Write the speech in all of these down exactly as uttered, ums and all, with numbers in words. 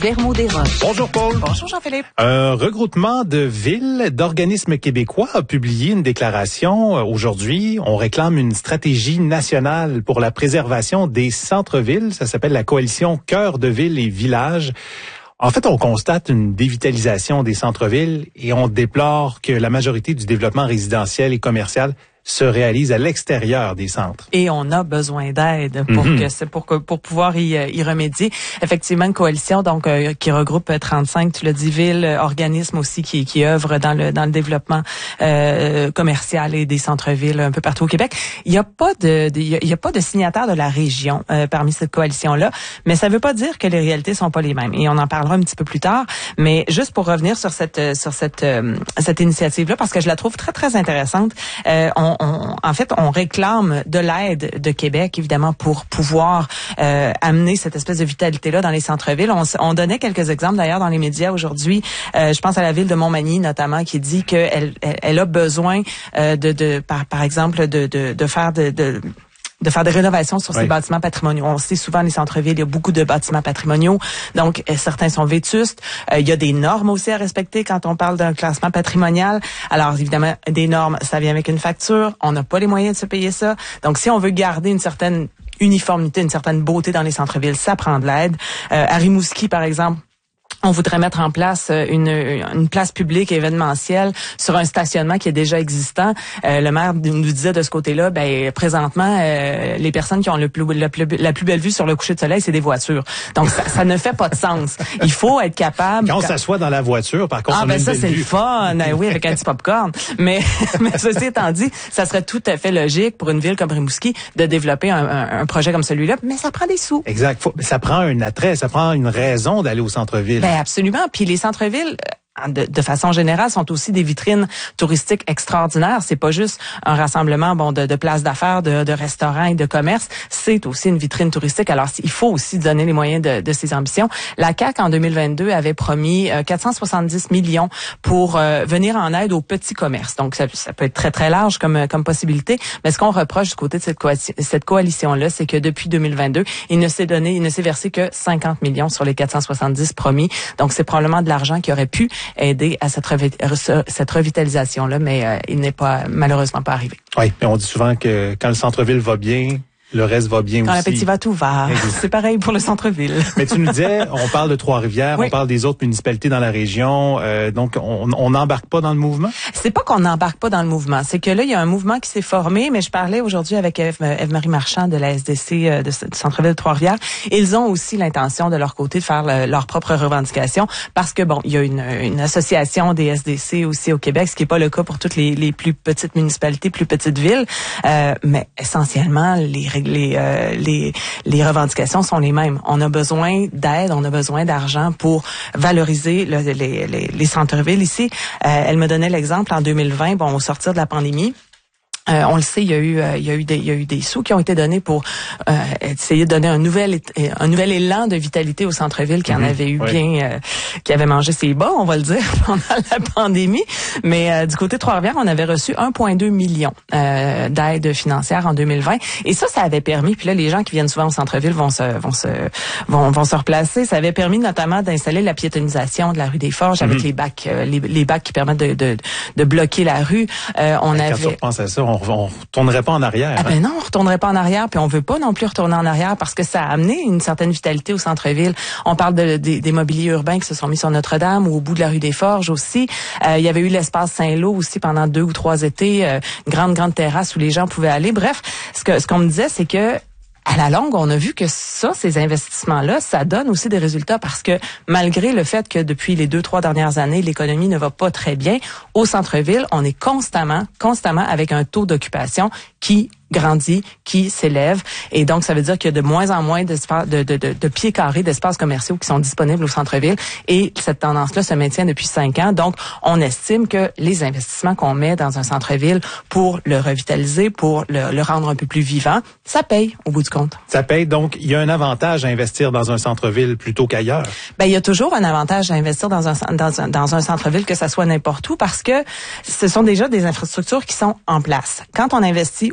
Bermond-des-Roches. Bonjour Paul. Bonjour Jean-Philippe. Un regroupement de villes, d'organismes québécois a publié une déclaration aujourd'hui. On réclame une stratégie nationale pour la préservation des centres-villes. Ça s'appelle la coalition Cœur de ville et villages. En fait, on constate une dévitalisation des centres-villes et on déplore que la majorité du développement résidentiel et commercial se réalise à l'extérieur des centres. Et on a besoin d'aide pour mm-hmm. que c'est pour que pour pouvoir y, y remédier. Effectivement, une coalition donc euh, qui regroupe trente-cinq, tu l'as dit, villes, organismes aussi qui qui œuvrent dans le dans le développement euh, commercial et des centres-villes un peu partout au Québec. Il y a pas de, de il y a pas de signataires de la région euh, parmi cette coalition là, mais ça veut pas dire que les réalités sont pas les mêmes et on en parlera un petit peu plus tard, mais juste pour revenir sur cette sur cette euh, cette initiative là parce que je la trouve très très intéressante. Euh, on On, en fait, on réclame de l'aide de Québec, évidemment, pour pouvoir euh, amener cette espèce de vitalité-là dans les centres-villes. On, on donnait quelques exemples, d'ailleurs, dans les médias aujourd'hui. Euh, je pense à la ville de Montmagny, notamment, qui dit qu'elle elle, elle a besoin euh, de, de par, par exemple, de, de, de faire de... de de faire des rénovations sur ces oui. bâtiments patrimoniaux. On sait souvent, les centres-villes, il y a beaucoup de bâtiments patrimoniaux, donc euh, certains sont vétustes. Euh, il y a des normes aussi à respecter quand on parle d'un classement patrimonial. Alors, évidemment, des normes, ça vient avec une facture. On n'a pas les moyens de se payer ça. Donc, si on veut garder une certaine uniformité, une certaine beauté dans les centres-villes, ça prend de l'aide. Euh, à Rimouski, par exemple, on voudrait mettre en place une, une place publique événementielle sur un stationnement qui est déjà existant. Euh, le maire nous disait de ce côté-là, ben présentement, euh, les personnes qui ont le plus, le plus, la plus belle vue sur le coucher de soleil, c'est des voitures. Donc ça, ça ne fait pas de sens. Il faut être capable. Quand on s'assoit dans la voiture, par contre, ah on ben a une ça belle c'est vue. le fun, oui, avec un petit popcorn. Mais mais ceci étant dit, ça serait tout à fait logique pour une ville comme Rimouski de développer un, un, un projet comme celui-là, mais ça prend des sous. Exact. Faut, ça prend un attrait, ça prend une raison d'aller au centre-ville. Ben absolument. Puis les centres-villes, de, de façon générale, sont aussi des vitrines touristiques extraordinaires. C'est pas juste un rassemblement bon de, de places d'affaires, de, de restaurants et de commerces. C'est aussi une vitrine touristique. Alors, il faut aussi donner les moyens de, de ses ambitions. La C A Q, en deux mille vingt-deux, avait promis euh, quatre cent soixante-dix millions pour euh, venir en aide aux petits commerces. Donc, ça, ça peut être très, très large comme, comme possibilité. Mais ce qu'on reproche du côté de cette, coalition, cette coalition-là, c'est que depuis deux mille vingt-deux, il ne s'est donné, il ne s'est versé que cinquante millions sur les quatre cent soixante-dix promis. Donc, c'est probablement de l'argent qui aurait pu aider à cette, revi- cette revitalisation-là, mais euh, il n'est pas malheureusement pas arrivé. Oui, mais on dit souvent que quand le centre-ville va bien, le reste va bien quand aussi. Quand l'appétit va, tout va. C'est pareil pour le centre-ville. Mais tu nous disais, on parle de Trois-Rivières, oui. on parle des autres municipalités dans la région, euh, donc on n'embarque pas dans le mouvement? C'est pas qu'on n'embarque pas dans le mouvement, c'est que là, il y a un mouvement qui s'est formé, mais je parlais aujourd'hui avec Ève-Marie Marchand de la S D C euh, de, du centre-ville de Trois-Rivières. Ils ont aussi l'intention de leur côté de faire le, leur propre revendication parce que, bon, il y a une, une association des S D C aussi au Québec, ce qui n'est pas le cas pour toutes les, les plus petites municipalités, plus petites villes, euh, mais essentiellement, les Les, euh, les les revendications sont les mêmes. On a besoin d'aide, on a besoin d'argent pour valoriser le, les, les, les centres-villes ici. Euh, elle me donnait l'exemple en deux mille vingt, bon, au sortir de la pandémie. Euh, on le sait, il y a eu, euh, il y a eu des, il y a eu des sous qui ont été donnés pour euh, essayer de donner un nouvel, un nouvel élan de vitalité au centre-ville qui mmh, en avait eu oui. bien, euh, qui avait mangé ses bas, on va le dire, pendant la pandémie. Mais euh, du côté de Trois-Rivières, on avait reçu un virgule deux million euh, d'aides financières en deux mille vingt, et ça, ça avait permis. Puis là, les gens qui viennent souvent au centre-ville vont se, vont se, vont, vont se replacer. Ça avait permis notamment d'installer la piétonisation de la rue des Forges mmh. avec les bacs, euh, les, les bacs qui permettent de, de, de bloquer la rue. Euh, on Quand avait. tu repenses à ça, on on retournerait pas en arrière. Ah ben non, on retournerait pas en arrière, puis on veut pas non plus retourner en arrière parce que ça a amené une certaine vitalité au centre-ville. On parle de, de, des mobiliers urbains qui se sont mis sur Notre-Dame ou au bout de la rue des Forges aussi. Euh, il y avait eu l'espace Saint-Lô aussi pendant deux ou trois étés, euh, une grande, grande terrasse où les gens pouvaient aller. Bref, ce que ce qu'on me disait, c'est que à la longue, on a vu que ça, ces investissements-là, ça donne aussi des résultats parce que malgré le fait que depuis les deux, trois dernières années, l'économie ne va pas très bien, au centre-ville, on est constamment, constamment avec un taux d'occupation qui grandit, qui s'élève. Et donc, ça veut dire qu'il y a de moins en moins d'espace, de, de, de, de pieds carrés, d'espaces commerciaux qui sont disponibles au centre-ville. Et cette tendance-là se maintient depuis cinq ans. Donc, on estime que les investissements qu'on met dans un centre-ville pour le revitaliser, pour le, le rendre un peu plus vivant, ça paye au bout du compte. Ça paye. Donc, il y a un avantage à investir dans un centre-ville plutôt qu'ailleurs. Ben, il y a toujours un avantage à investir dans un, dans un, dans un centre-ville, que ça soit n'importe où, parce que ce sont déjà des infrastructures qui sont en place. Quand on investit au cœur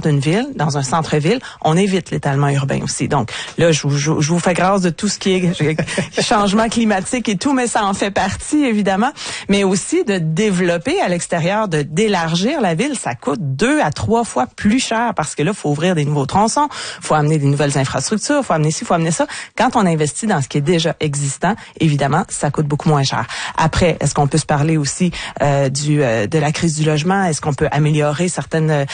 d'une ville, dans un centre-ville, on évite l'étalement urbain aussi. Donc là, je, je, je vous fais grâce de tout ce qui est changement climatique et tout, mais ça en fait partie, évidemment. Mais aussi de développer à l'extérieur, de d'élargir la ville, ça coûte deux à trois fois plus cher parce que là, il faut ouvrir des nouveaux tronçons, il faut amener des nouvelles infrastructures, il faut amener ci, il faut amener ça. Quand on investit dans ce qui est déjà existant, évidemment, ça coûte beaucoup moins cher. Après, est-ce qu'on peut se parler aussi euh, du euh, de la crise du logement? Est-ce qu'on peut améliorer certaines euh,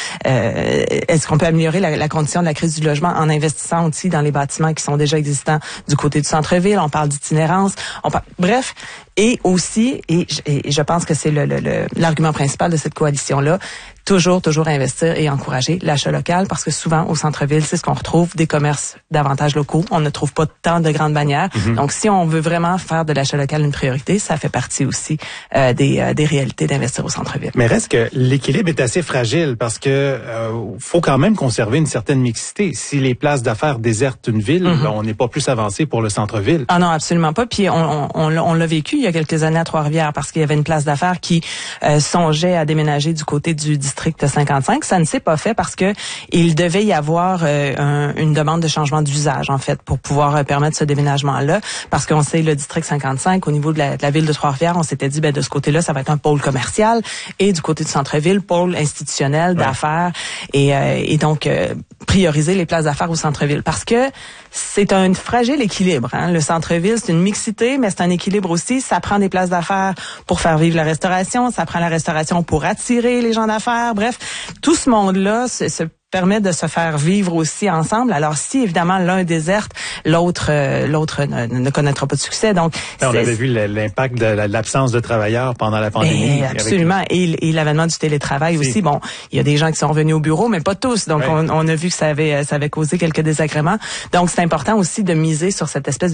est-ce qu'on peut améliorer la, la condition de la crise du logement en investissant aussi dans les bâtiments qui sont déjà existants du côté du centre-ville? On parle d'itinérance, on parle, bref, et aussi, et, et je pense que c'est le, le, le, l'argument principal de cette coalition-là, toujours, toujours investir et encourager l'achat local parce que souvent, au centre-ville, c'est ce qu'on retrouve, des commerces davantage locaux. On ne trouve pas tant de grandes bannières. Mm-hmm. Donc, si on veut vraiment faire de l'achat local une priorité, ça fait partie aussi euh, des, euh, des réalités d'investir au centre-ville. Mais reste que l'équilibre est assez fragile parce que euh, faut quand même conserver une certaine mixité. Si les places d'affaires désertent une ville, mm-hmm. ben, on n'est pas plus avancé pour le centre-ville. Ah non, absolument pas. Puis, on, on, on, on l'a vécu il y a quelques années à Trois-Rivières parce qu'il y avait une place d'affaires qui euh, songeait à déménager du côté du district cinquante-cinq. Ça ne s'est pas fait parce que il devait y avoir euh, un, une demande de changement d'usage, en fait, pour pouvoir euh, permettre ce déménagement-là. Parce qu'on sait, le district cinquante-cinq, au niveau de la, de la ville de Trois-Rivières, on s'était dit, ben de ce côté-là, ça va être un pôle commercial et du côté du centre-ville, pôle institutionnel ouais. d'affaires et, euh, et donc euh, prioriser les places d'affaires au centre-ville. Parce que c'est un fragile équilibre. Hein? Le centre-ville, c'est une mixité, mais c'est un équilibre aussi. Ça prend des places d'affaires pour faire vivre la restauration, ça prend la restauration pour attirer les gens d'affaires. Bref, tout ce monde-là se, se permet de se faire vivre aussi ensemble. Alors, si évidemment l'un déserte, l'autre euh, l'autre ne, ne connaîtra pas de succès. Donc, on avait vu l'impact de l'absence de travailleurs pendant la pandémie. Et absolument. Avec... Et, et l'avènement du télétravail si. aussi. Bon, il y a des gens qui sont revenus au bureau, mais pas tous. Donc, ouais. on, on a vu que ça avait ça avait causé quelques désagréments. Donc, c'est important aussi de miser sur cette espèce